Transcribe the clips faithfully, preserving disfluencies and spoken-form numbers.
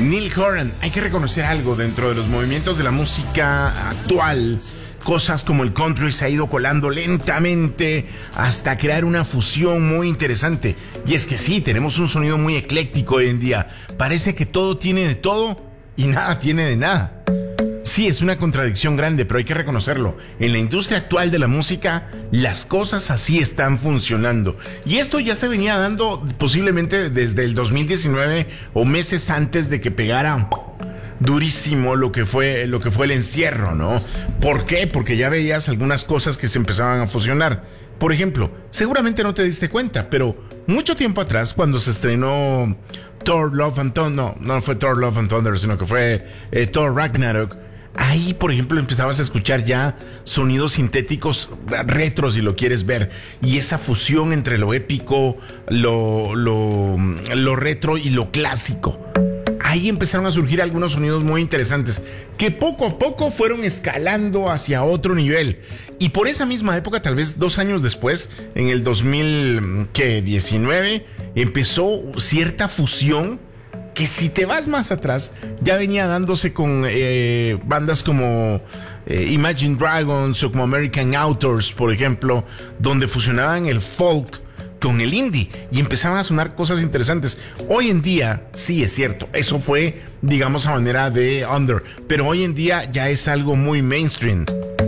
Niall Horan, hay que reconocer algo dentro de los movimientos de la música actual. Cosas como el country se ha ido colando lentamente hasta crear una fusión muy interesante. Y es que sí, tenemos un sonido muy ecléctico hoy en día. Parece que todo tiene de todo y nada tiene de nada. Sí, es una contradicción grande, pero hay que reconocerlo. En la industria actual de la música, las cosas así están funcionando. Y esto ya se venía dando posiblemente desde el dos mil diecinueve o meses antes de que pegara durísimo lo que fue lo que fue el encierro, ¿no? ¿Por qué? Porque ya veías algunas cosas que se empezaban a fusionar. Por ejemplo, seguramente no te diste cuenta, pero mucho tiempo atrás, cuando se estrenó Thor Love and Thunder, no, no fue Thor Love and Thunder, sino que fue eh, Thor Ragnarok. Ahí, por ejemplo, empezabas a escuchar ya sonidos sintéticos retro, si lo quieres ver. Y esa fusión entre lo épico, lo, lo, lo retro y lo clásico. Ahí empezaron a surgir algunos sonidos muy interesantes que poco a poco fueron escalando hacia otro nivel. Y por esa misma época, tal vez dos años después, en el dos mil diecinueve, empezó cierta fusión que, si te vas más atrás, ya venía dándose con eh, bandas como eh, Imagine Dragons o como American Outdoors, por ejemplo, donde fusionaban el folk con el indie y empezaban a sonar cosas interesantes. Hoy en día, sí es cierto, eso fue, digamos, a manera de under, pero hoy en día ya es algo muy mainstream.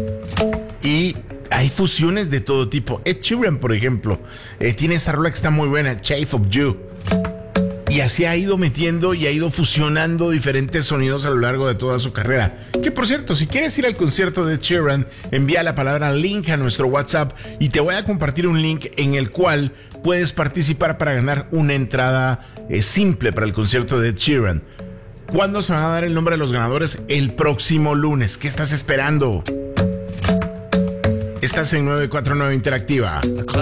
Y hay fusiones de todo tipo. Ed Sheeran, por ejemplo, eh, tiene esta rola que está muy buena, Shape of You. Y así ha ido metiendo y ha ido fusionando diferentes sonidos a lo largo de toda su carrera. Que, por cierto, si quieres ir al concierto de Ed Sheeran, envía la palabra link a nuestro WhatsApp y te voy a compartir un link en el cual puedes participar para ganar una entrada eh, simple para el concierto de Ed Sheeran. ¿Cuándo se van a dar el nombre de los ganadores? El próximo lunes. ¿Qué estás esperando? Estás en nueve cuatro nueve Interactiva.